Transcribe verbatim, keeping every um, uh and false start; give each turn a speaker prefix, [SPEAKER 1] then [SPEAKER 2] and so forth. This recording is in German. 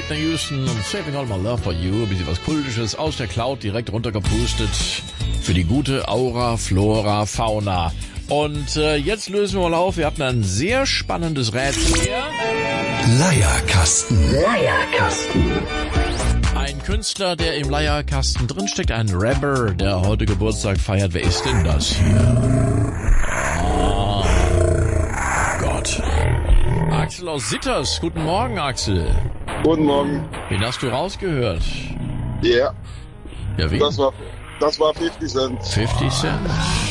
[SPEAKER 1] Whitney Houston und Saving All My Love For You. Ein bisschen was Kultisches aus der Cloud direkt runtergepustet. Für die gute Aura, Flora, Fauna. Und äh, jetzt lösen wir mal auf. Wir hatten ein sehr spannendes Rätsel hier.
[SPEAKER 2] Leierkasten.
[SPEAKER 3] Leierkasten.
[SPEAKER 1] Ein Künstler, der im Leierkasten drinsteckt. Ein Rapper, der heute Geburtstag feiert. Wer ist denn das hier? Oh Gott. Axel aus Sitters. Guten Morgen, Axel.
[SPEAKER 4] Guten Morgen.
[SPEAKER 1] Wen hast du rausgehört?
[SPEAKER 4] Ja.
[SPEAKER 1] Ja, wen?
[SPEAKER 4] Das war, das war fifty Cent.
[SPEAKER 1] fifty Cent.